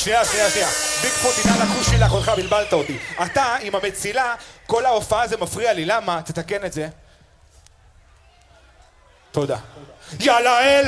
שנייה. ביגפוט, הנה לקחו שלך, אותך בלבלת אותי. אתה עם המצילה, כל ההופעה זה מפריע לי, למה? תתקן את זה. תודה. יאללה אל